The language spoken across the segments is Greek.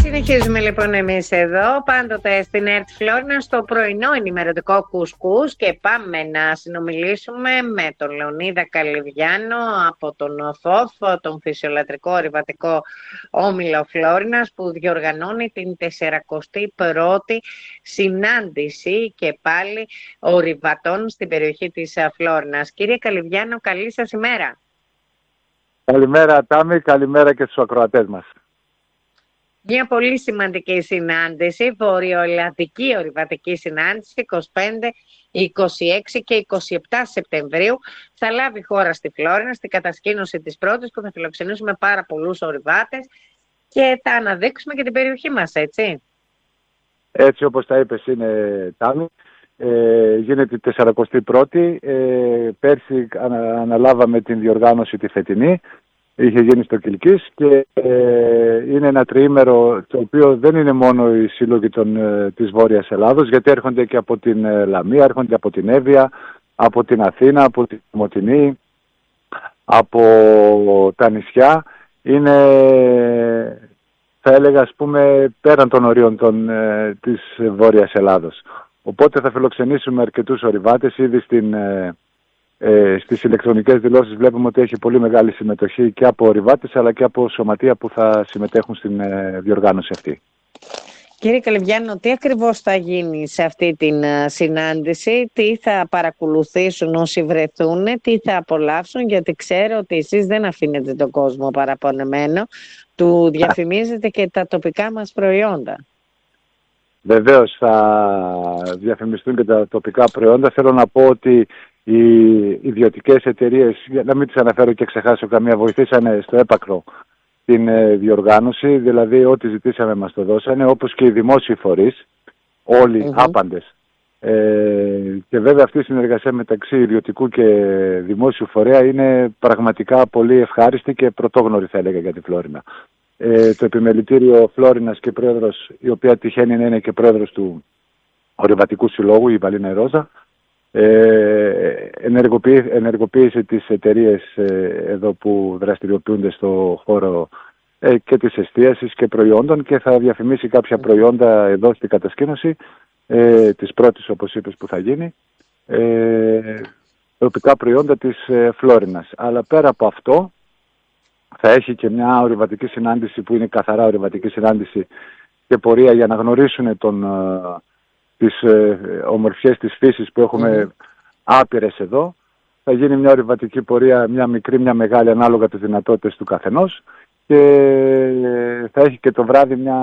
Συνεχίζουμε λοιπόν εμείς εδώ, πάντοτε στην ΕΡΤ Φλόρινα, στο πρωινό ενημερωτικό κουσκούς και πάμε να συνομιλήσουμε με τον Λεωνίδα Καλυβιάνο από τον ΦΟΦ, τον Φυσιολατρικό Ορειβατικό Όμιλο Φλόρινας, που διοργανώνει την 41η συνάντηση και πάλι ορειβατών στην περιοχή της Φλόρινας. Κύριε Καλυβιάνο, καλή σας ημέρα. Καλημέρα Τάμι, καλημέρα και στους ακροατές μας. Μια πολύ σημαντική συνάντηση, βορειοελλαδική ορειβατική συνάντηση, 25, 26 και 27 Σεπτεμβρίου θα λάβει χώρα στη Φλόρινα, στην κατασκήνωση της πρώτης, που θα φιλοξενήσουμε πάρα πολλούς ορειβάτες και θα αναδείξουμε και την περιοχή μας, έτσι. Έτσι όπως τα είπες είναι, Τάμι. Γίνεται η 41η. Πέρσι αναλάβαμε την διοργάνωση τη φετινή. Είχε γίνει στο Κιλκής και είναι ένα τριήμερο το οποίο δεν είναι μόνο οι σύλλογοι της Βόρειας Ελλάδος, γιατί έρχονται και από την Λαμία, έρχονται από την Εύβοια, από την Αθήνα, από την Μοτινή, από τα νησιά. Είναι, θα έλεγα, ας πούμε, πέραν των ορίων της Βόρειας Ελλάδος. Οπότε θα φιλοξενήσουμε αρκετούς ορειβάτες. Ήδη στις ηλεκτρονικές δηλώσεις βλέπουμε ότι έχει πολύ μεγάλη συμμετοχή και από ορειβάτες αλλά και από σωματεία που θα συμμετέχουν στην διοργάνωση αυτή. Κύριε Καλυβιάνο, τι ακριβώς θα γίνει σε αυτή την συνάντηση, τι θα παρακολουθήσουν όσοι βρεθούν, τι θα απολαύσουν, γιατί ξέρω ότι εσείς δεν αφήνετε τον κόσμο παραπονεμένο, του διαφημίζετε και τα τοπικά μας προϊόντα. Βεβαίως θα διαφημιστούν και τα τοπικά προϊόντα. Θέλω να πω ότι οι ιδιωτικές εταιρείες, για να μην τις αναφέρω και ξεχάσω καμία, βοηθήσανε στο έπακρο την διοργάνωση, δηλαδή ό,τι ζητήσαμε μας το δώσανε, όπως και οι δημόσιοι φορείς, όλοι άπαντες. Και βέβαια αυτή η συνεργασία μεταξύ ιδιωτικού και δημόσιου φορέα είναι πραγματικά πολύ ευχάριστη και πρωτόγνωρη, θα έλεγα, για τη Φλόρινα. Το Επιμελητήριο Φλόρινας και πρόεδρος, η οποία τυχαίνει να είναι και πρόεδρος του Ορειβατικού Συλλόγου, η Βαλίνα Ρόζα, ενεργοποίησε τις εταιρείες εδώ που δραστηριοποιούνται στο χώρο και της εστίασης και προϊόντων, και θα διαφημίσει κάποια προϊόντα εδώ στην κατασκήνωση της πρώτης, όπως είπες, που θα γίνει, τοπικά προϊόντα της Φλόρινας. Αλλά πέρα από αυτό θα έχει και μια ορειβατική συνάντηση που είναι καθαρά ορειβατική συνάντηση και πορεία για να γνωρίσουν τις ομορφιές της φύσης που έχουμε άπειρες εδώ. Θα γίνει μια ορειβατική πορεία, μια μικρή, μια μεγάλη, ανάλογα τις δυνατότητες του καθενός, και θα έχει και το βράδυ μια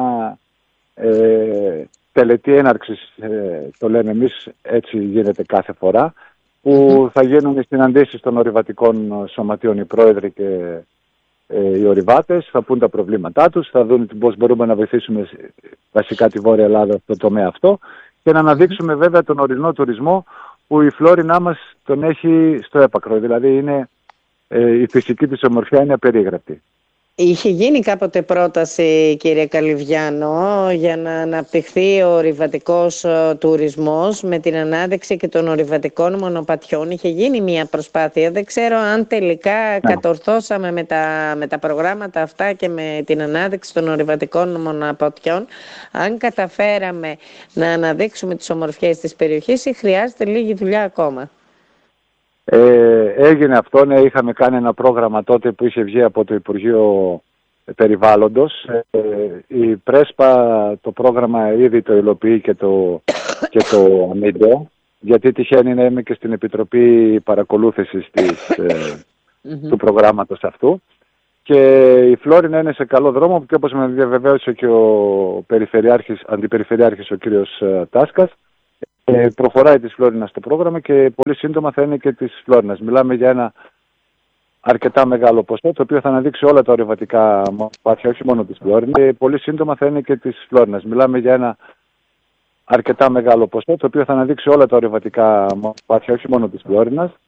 τελετή έναρξης, το λέμε εμείς, έτσι γίνεται κάθε φορά, που θα γίνουν οι συναντήσεις των ορειβατικών σωματείων, οι πρόεδροι και οι ορειβάτες, θα πούν τα προβλήματά τους, θα δουν πώς μπορούμε να βοηθήσουμε βασικά τη Βόρεια Ελλάδα στο τομέα αυτό, και να αναδείξουμε βέβαια τον ορεινό τουρισμό που η Φλόρινά μας τον έχει στο έπακρο. Δηλαδή η φυσική της ομορφιά είναι απερίγραπτη. Είχε γίνει κάποτε πρόταση, κύριε Καλυβιάνο, για να αναπτυχθεί ο ορειβατικός τουρισμός με την ανάδειξη και των ορειβατικών μονοπατιών. Είχε γίνει μια προσπάθεια. Δεν ξέρω αν τελικά κατορθώσαμε με τα προγράμματα αυτά και με την ανάδειξη των ορειβατικών μονοπατιών, αν καταφέραμε να αναδείξουμε τις ομορφιές της περιοχής ή χρειάζεται λίγη δουλειά ακόμα. Έγινε αυτό, ναι, είχαμε κάνει ένα πρόγραμμα τότε που είχε βγει από το Υπουργείο Περιβάλλοντος. Η Πρέσπα το πρόγραμμα ήδη το υλοποιεί και το αμύντιο, γιατί τυχαίνει να είμαι και στην Επιτροπή Παρακολούθησης του προγράμματος αυτού. Και η Φλόρινα είναι σε καλό δρόμο, και όπως με διαβεβαίωσε και ο Αντιπεριφερειάρχης ο κύριος Τάσκας, προχωράει της Φλόρινας το πρόγραμμα και πολύ σύντομα θα είναι και της Φλόρινας. Μιλάμε για ένα αρκετά μεγάλο ποσό, το οποίο θα αναδείξει όλα τα ορειβατικά μονοπάτια, όχι μόνο της Φλόρινας, και πολύ σύντομα θα είναι και της Φλόρινας. Μιλάμε για ένα αρκετά μεγάλο ποσό, το οποίο θα αναδείξει όλα τα ορειβατικά μονοπάτια, όχι μόνο της Φλόρινας,